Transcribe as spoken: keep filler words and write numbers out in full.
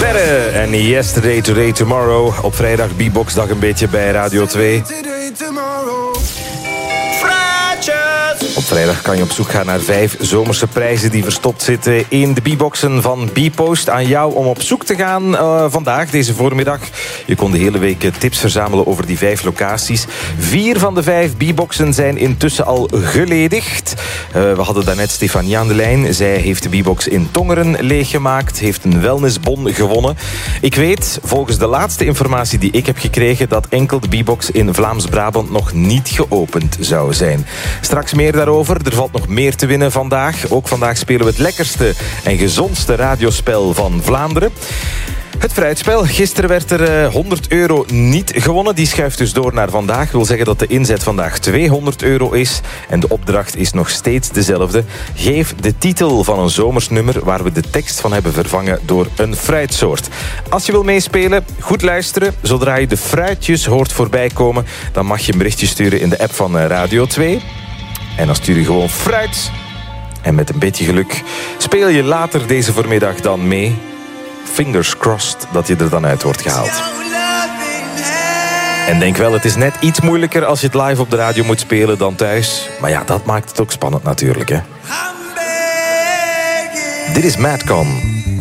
Sterre en Yesterday, Today, Tomorrow. Op vrijdag B-Boxdag een beetje bij Radio twee. Op vrijdag kan je op zoek gaan naar vijf zomerse prijzen die verstopt zitten in de B-boxen van B-Post. Aan jou om op zoek te gaan uh, vandaag, deze voormiddag. Je kon de hele week tips verzamelen over die vijf locaties. Vier van de vijf B-boxen zijn intussen al geledigd. Uh, we hadden daarnet Stefanie aan de lijn. Zij heeft de B-box in Tongeren leeggemaakt. Heeft een wellnessbon gewonnen. Ik weet, volgens de laatste informatie die ik heb gekregen, dat enkel de B-box in Vlaams-Brabant nog niet geopend zou zijn. Straks meer daarover. Er valt nog meer te winnen vandaag. Ook vandaag spelen we het lekkerste en gezondste radiospel van Vlaanderen. Het fruitspel. Gisteren werd er uh, honderd euro niet gewonnen. Die schuift dus door naar vandaag. Wil zeggen dat de inzet vandaag tweehonderd euro is. En de opdracht is nog steeds dezelfde. Geef de titel van een zomersnummer waar we de tekst van hebben vervangen door een fruitsoort. Als je wil meespelen, goed luisteren. Zodra je de fruitjes hoort voorbij komen, dan mag je een berichtje sturen in de app van uh, Radio twee. En dan stuur je gewoon fruit. En met een beetje geluk speel je later deze voormiddag dan mee. Fingers crossed dat je er dan uit wordt gehaald. En denk wel, het is net iets moeilijker als je het live op de radio moet spelen dan thuis. Maar ja, dat maakt het ook spannend natuurlijk, hè. Dit is Madcon.